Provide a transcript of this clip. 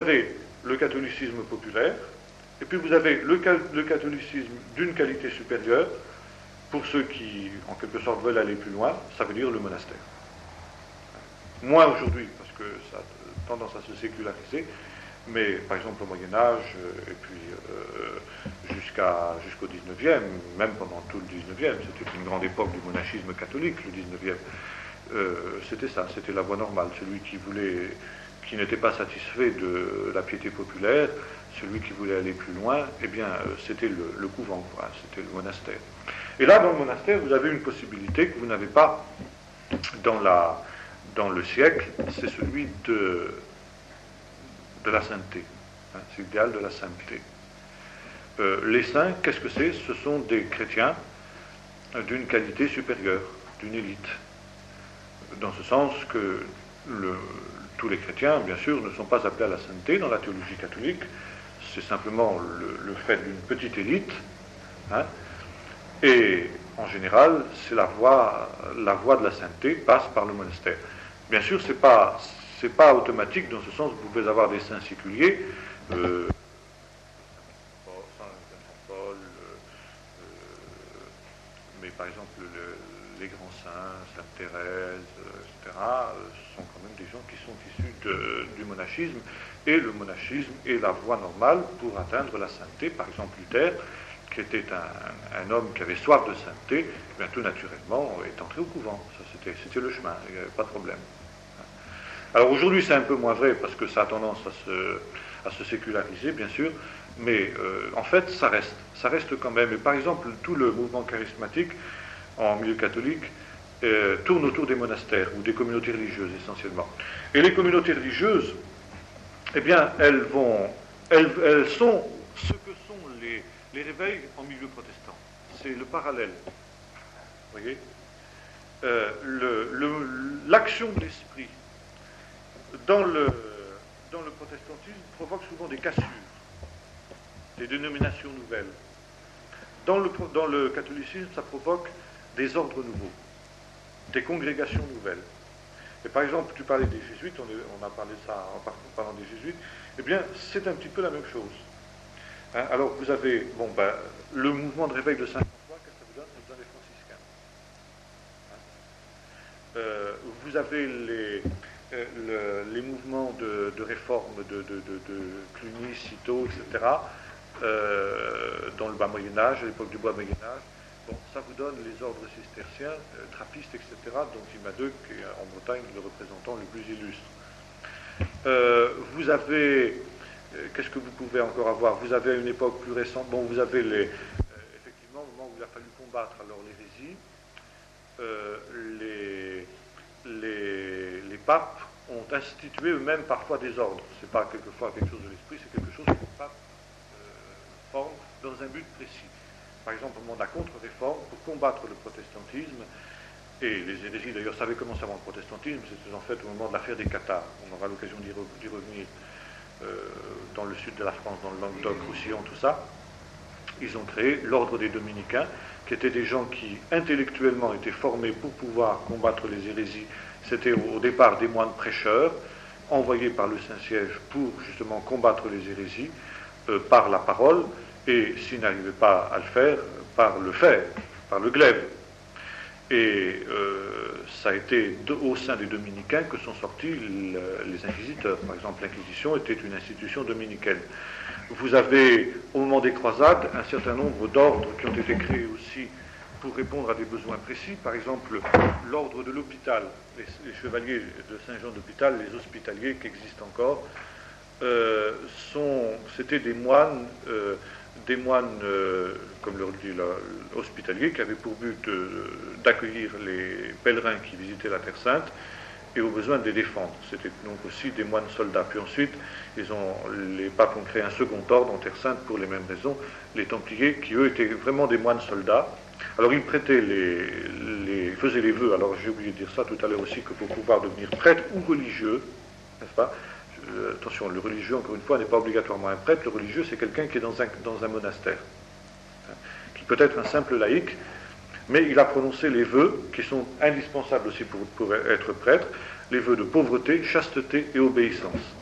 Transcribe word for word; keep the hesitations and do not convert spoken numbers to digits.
avez le catholicisme populaire, et puis vous avez le, le catholicisme d'une qualité supérieure, pour ceux qui, en quelque sorte, veulent aller plus loin, ça veut dire le monastère. Moins aujourd'hui, parce que ça a tendance à se séculariser, mais par exemple au Moyen-Âge, et puis euh, jusqu'à, jusqu'au dix-neuvième, même pendant tout le dix-neuvième, c'était une grande époque du monachisme catholique, le dix-neuvième, euh, c'était ça, c'était la voie normale. Celui qui voulait, qui n'était pas satisfait de la piété populaire, celui qui voulait aller plus loin, eh bien, c'était le, le couvent, quoi, c'était le monastère. Et là, dans le monastère, vous avez une possibilité que vous n'avez pas dans, la, dans le siècle, c'est celui de, de la sainteté. Hein, c'est l'idéal de la sainteté. Euh, les saints, qu'est-ce que c'est? Ce sont des chrétiens d'une qualité supérieure, d'une élite. Dans ce sens que le, tous les chrétiens, bien sûr, ne sont pas appelés à la sainteté dans la théologie catholique. C'est simplement le, le fait d'une petite élite. Hein, et en général, c'est la voie, la voie de la sainteté passe par le monastère. Bien sûr, c'est pas, c'est pas automatique dans ce sens que vous pouvez avoir des saints séculiers, euh, Saint Paul, euh, mais par exemple le, les grands saints, Sainte Thérèse, et cetera, ce sont quand même des gens qui sont issus de, du monachisme, et le monachisme est la voie normale pour atteindre la sainteté. Par exemple, Luther, qui était un, un homme qui avait soif de sainteté, bien tout naturellement est entré au couvent. Ça, c'était, c'était le chemin, il n'y avait pas de problème. Alors aujourd'hui, c'est un peu moins vrai parce que ça a tendance à se, à se séculariser, bien sûr, mais euh, en fait, ça reste. Ça reste quand même. Et par exemple, tout le mouvement charismatique en milieu catholique euh, tourne autour des monastères ou des communautés religieuses essentiellement. Et les communautés religieuses, eh bien, elles vont, elles, elles sont ce que sont les Les réveils en milieu protestant, c'est le parallèle. Vous voyez, euh, le, le, l'action de l'esprit dans le, dans le protestantisme provoque souvent des cassures, des dénominations nouvelles. Dans le, dans le catholicisme, ça provoque des ordres nouveaux, des congrégations nouvelles. Et par exemple, tu parlais des jésuites, on, est, on a parlé de ça en parlant des jésuites, eh bien, c'est un petit peu la même chose. Hein, alors vous avez bon, ben, le mouvement de réveil de Saint-François, qu'est-ce que ça vous donne? Ça vous donne les franciscains. Hein, euh, vous avez les, euh, le, les mouvements de, de réforme de, de, de, de Cluny, Cîteaux, et cetera, euh, dans le bas Moyen-Âge, à l'époque du bas Moyen-Âge. Bon, ça vous donne les ordres cisterciens, euh, trappistes, et cetera, dont il y en a deux qui est en Bretagne le représentant le plus illustre. Euh, vous avez... Qu'est-ce que vous pouvez encore avoir? Vous avez à une époque plus récente, bon, vous avez les, euh, effectivement, au moment où il a fallu combattre alors l'hérésie, euh, les, les, les papes ont institué eux-mêmes parfois des ordres. C'est pas quelquefois quelque chose de l'esprit, c'est quelque chose que les papes euh, forment dans un but précis. Par exemple, au moment de la contre-réforme, pour combattre le protestantisme, et les hérésies d'ailleurs, ça avait commencé avant le protestantisme, c'était en fait au moment de l'affaire des Cathares, on aura l'occasion d'y, re, d'y revenir. Euh, dans le sud de la France, dans le Languedoc, Roussillon, tout ça, ils ont créé l'ordre des dominicains, qui étaient des gens qui intellectuellement étaient formés pour pouvoir combattre les hérésies. C'était au, au départ des moines prêcheurs, envoyés par le Saint-Siège pour justement combattre les hérésies, euh, par la parole, et s'ils n'arrivaient pas à le faire, par le fer, par le glaive. Et euh, ça a été de, au sein des dominicains que sont sortis le, les inquisiteurs. Par exemple, l'Inquisition était une institution dominicaine. Vous avez, au moment des croisades, un certain nombre d'ordres qui ont été créés aussi pour répondre à des besoins précis. Par exemple, l'ordre de l'hôpital, les, les chevaliers de Saint-Jean d'Hôpital, les hospitaliers qui existent encore, euh, sont, c'était des moines... Euh, des moines, euh, comme le dit l'hospitalier, qui avaient pour but euh, d'accueillir les pèlerins qui visitaient la Terre Sainte et au besoin de les défendre. C'était donc aussi des moines soldats. Puis ensuite, ils ont, les papes ont créé un second ordre en Terre Sainte pour les mêmes raisons, les Templiers, qui eux étaient vraiment des moines soldats. Alors ils prêtaient les, les faisaient les vœux. Alors j'ai oublié de dire ça tout à l'heure aussi, que pour pouvoir devenir prêtre ou religieux, n'est-ce pas? Euh, attention, le religieux, encore une fois, n'est pas obligatoirement un prêtre. Le religieux, c'est quelqu'un qui est dans un, dans un monastère, hein, qui peut être un simple laïc, mais il a prononcé les vœux qui sont indispensables aussi pour, pour être prêtre, les vœux de pauvreté, chasteté et obéissance.